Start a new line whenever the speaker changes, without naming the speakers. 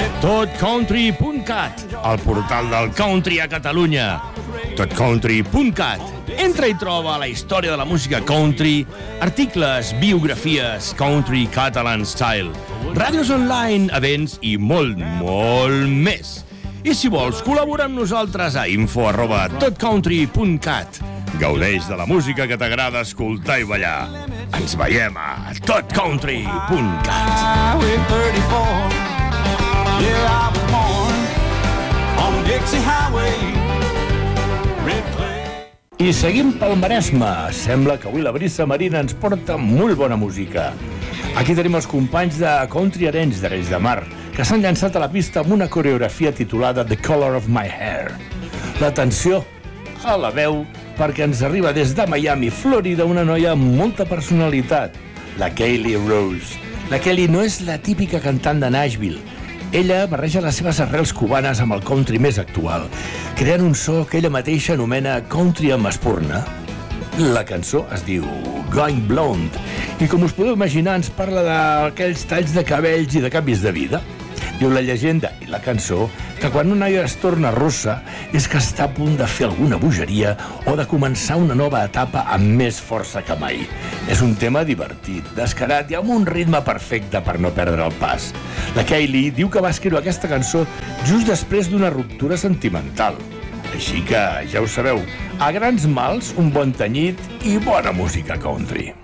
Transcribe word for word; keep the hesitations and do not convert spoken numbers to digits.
tot country punt cat, el portal del country a Catalunya. tot country punt cat. Entra i troba la història de la música country, articles, biografies, country catalan style, ràdios online, events i molt, molt més. I si vols, col·labora amb nosaltres a info arroba tot country punt cat. Gaudeix de la música que t'agrada escoltar i ballar. Ens veiem a tot country punt cat. I seguim pel Maresme. Sembla que avui la brisa marina ens porta molt bona música. Aquí tenim els companys de Country Arenys d'Arenys de Mar, que s'han llançat a la pista amb una coreografia titulada The Color of My Hair. L'atenció a la veu, perquè ens arriba des de Miami, Florida, una noia amb molta personalitat, la Kaylee Rose. La Kaylee no és la típica cantant de Nashville. Ella barreja les seves arrels cubanes amb el country més actual, creant un so que ella mateixa anomena country amb espurna. La cançó es diu Going Blonde, i com us podeu imaginar ens parla d'aquells talls de cabells i de canvis de vida. Diu la llegenda i la cançó que quan una noia es torna rossa és que està a punt de fer alguna bogeria o de començar una nova etapa amb més força que mai. És un tema divertit, descarat i amb un ritme perfecte per no perdre el pas. La Kaylee diu que va escriure aquesta cançó just després d'una ruptura sentimental. Així que, ja ho sabeu, a grans mals, un bon tenyit i bona música country.